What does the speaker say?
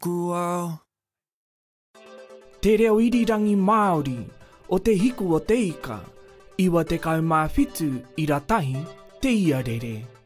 Kuau. Te reo irirangi Māori o te hiku o te ika, iwa te kaumāwhitu i ratahi te iarere.